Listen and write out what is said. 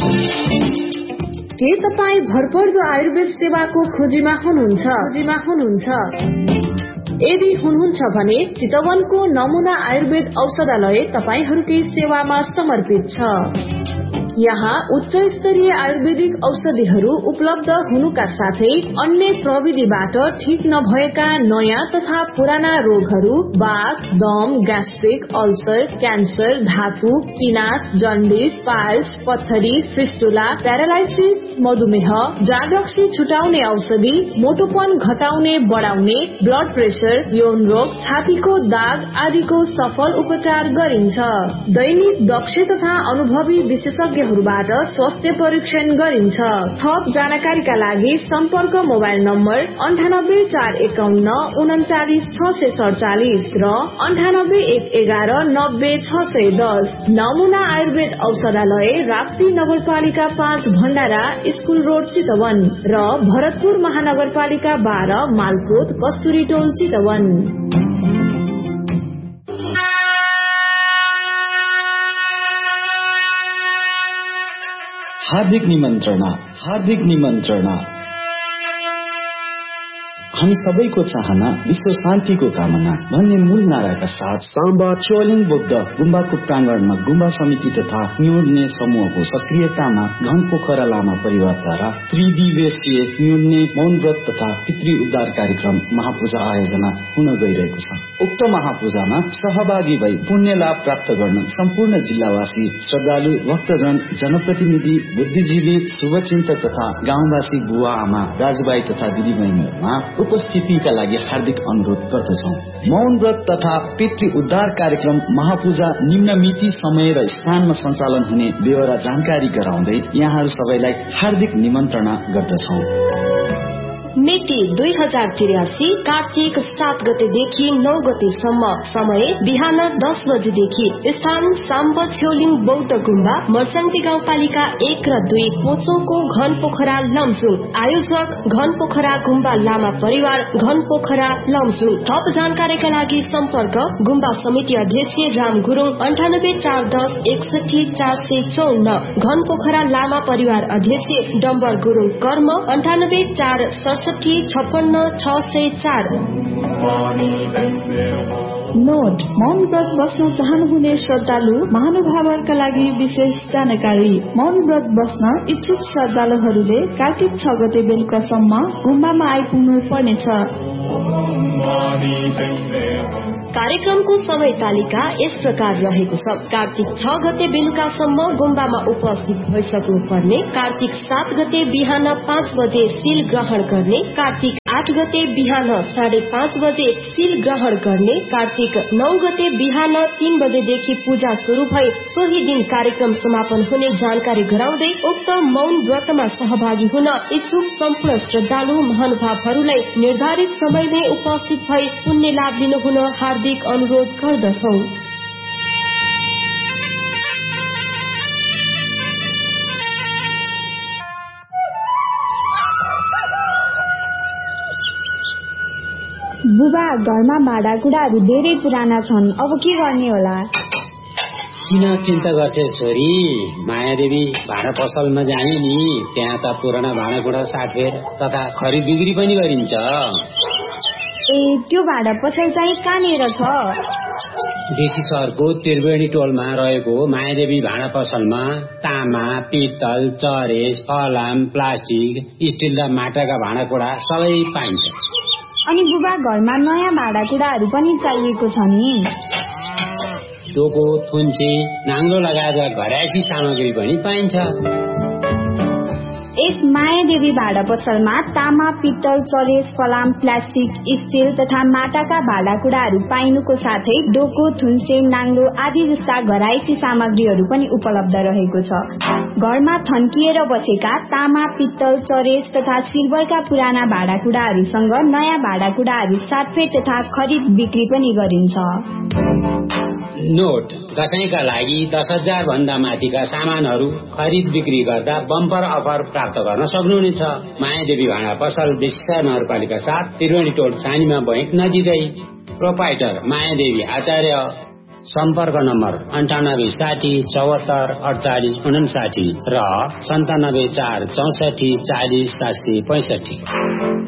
के तपाईँ भरपर्दो आयुर्वेद सेवाको खोजीमा हुनुहुन्छ? यदि हुनुहुन्छ भने चितवनको नमुना आयुर्वेद औषधालय तपाईहरूकै सेवामा समर्पित छ। यहाँ उच्च स्तरीय आयुर्वेदिक औषधिहरू उपलब्ध हुनुका साथै अन्य प्रविधिबाट ठीक नभएका नयाँ तथा पुराना रोगहरू, वात, दम, ग्यास्ट्रिक, अल्सर, क्यान्सर, धातु, पिनास, जन्डिस, पाइल्स, पत्थरी, फिस्टुला, प्यारालाइसिस, मधुमेह, जागरक्सी छुटाउने औषधि, मोटोपन घटाउने बढाउने, ब्लड प्रेसर, यौन रोग, छातीको दाग आदिको सफल उपचार गरिन्छ। दैनिक दक्ष तथा अनुभवी विशेषज्ञ स्वास्थ्य परीक्षण गरिन्छ। थप जानकारीका लागि सम्पर्क मोबाइल नम्बर 9841599647 र 9811900610। नमुना आयुर्वेद औषधालय, राप्ती नगरपालिका 5 भण्डारा स्कूल रोड चितवन र भरतपुर महानगरपालिका 12 मालपोत कस्तुरी टोल चितवन। हार्दिक निमन्त्रणा। हामी सबैको चाहना विश्व शान्तिको कामना भन्ने मूल नाराका साथ साम्बा चोलिङ बौद्ध गुम्बाको प्राङ्गणमा गुम्बा समिति तथा न्युर्ने समूहको सक्रियतामा घन पोखरा लामा परिवारद्वारा त्रिदिवसीय न्युर्ने मौन व्रत तथा पितृ उद्धार कार्यक्रम महापूजा आयोजना हुन गइरहेको छ। उक्त महापूजामा सहभागी भई पुण्य लाभ प्राप्त गर्न सम्पूर्ण जिल्लावासी, श्रद्धालु, भक्तजन, जनप्रतिनिधि, बुद्धिजीवी, शुभचिन्तक तथा गाउँवासी बुवा आमा, दाजुभाइ तथा दिदीबहिनीहरूमा उपस्थितिका लागि हार्दिक अनुरोध गर्दछौ। मौन व्रत तथा पितृ उद्धार कार्यक्रम महापूजा निम्न मिति, समय र स्थानमा सञ्चालन हुने बेहोरा जानकारी गराउँदै यहाँहरू सबैलाई हार्दिक निमन्त्रणा गर्दछौ। मिति 2083 कार्तिक 7 गतेदेखि 9 गतेसम्म। समय बिहान 10 बजेदेखि। स्थान साम्ब छ्योलिङ बौद्ध गुम्बा, मर्साङ्ती गाउँपालिका 1 र 2, पोचोको घन पोखरा लमजुङ। आयोजक घन पोखरा गुम्बा लामा परिवार, घन पोखरा लमजुङ। थप जानकारीका लागि सम्पर्क गुम्बा समिति अध्यक्ष राम गुरुङ 9841101454, घन पोखरा लामा परिवार अध्यक्ष डम्बर गुरुङ कर्म 984656 नोट: मौन व्रत बस्न चाहनुहुने श्रद्धालु महानुभावहरूका लागि विशेष जानकारी। मौन व्रत बस्न इच्छुक श्रद्धालुहरूले कार्तिक 6 गते बेलुकासम्म गुम्बामा आइपुग्नु पर्नेछ। कार्यक्रमको समय तालिका यस प्रकार रहेको छ। कार्तिक 6 गते बेलुकासम्म गुम्बामा उपस्थित भइसक्नु पर्ने। कार्तिक 7 गते बिहान 5 बजे सील ग्रहण गर्ने। कार्तिक 8 गते बिहान 5:30 बजे सील ग्रहण गर्ने। कार्तिक 9 गते बिहान 3 बजेदेखि पूजा शुरू भई सोही दिन कार्यक्रम समापन हुने जानकारी गराउँदै उक्त मौन व्रतमा सहभागी हुन इच्छुक सम्पूर्ण श्रद्धालु महानुभावहरूलाई निर्धारित समयमै उपस्थित भई पुण्य लाभ लिनुहुन हार्दिक अनुरोध गर्दछौं। बुबा, घरमा भाँडाकुँडाहरू धेरै पुराना छन्, अब के गर्ने होला? किन चिन्ता गर्छे छोरी? मायादेवी भाँडा पसलमा जाने नि, त्यहाँ त पुराना भाँडाकुँडा साटफेर तथा खरिद बिक्री पनि गरिन्छ। ए, त्यो भाँडा पसल चाहिँ कहाँनिर छ? देशी सहरको त्रिवेणी टोलमा रहेको मायादेवी भाँडा पसलमा तामा, पित्तल, चरेस, फलाम, प्लास्टिक, स्टिल र माटाका भाँडाकुँडा सबै पाइन्छ। अनि बुबा, घरमा नयाँ भाँडाकुँडाहरू पनि चाहिएको छ नि? डोको, थुन्से, नाङ्लो लगायत घरायसी सामग्री पनि पाइन्छ। एक मायादेवी भाँडा पसलमा तामा, पित्तल, चरेस, फलाम, प्लास्टिक, स्टिल तथा माटाका भाँडाकुँडाहरू पाइनुको साथै डोको, थुन्से, नाङ्लो आदि जस्ता घरायसी सामग्रीहरू पनि उपलब्ध रहेको छ। घरमा थन्किएर बसेका तामा, पित्तल, चरेस तथा सिल्भरका पुराना भाँडाकुँडाहरूसँग नयाँ भाँडाकुँडाहरू साटफेर तथा खरिद बिक्री पनि गरिन्छ। नोट: दशैंका लागि 10,000 भन्दा माथिका सामानहरू खरिद बिक्री गर्दा बम्पर अफर प्राप्त गर्न सक्नुहुनेछ। मायादेवी भाँडा पसल, देशीसा नगरपालिका 7, त्रिवेणी टोल, सानीमा बैंक नजिकै। प्रोपाइटर मायादेवी आचार्य, सम्पर्क नम्बर 98 60 74 48 59 र 97 4 64 40 765।